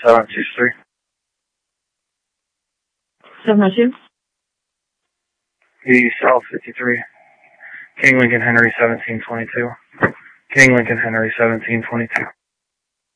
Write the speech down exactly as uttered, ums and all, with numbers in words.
seven six three. seven oh two? The South fifty-three. King Lincoln Henry seventeen twenty-two. King Lincoln Henry seventeen twenty-two.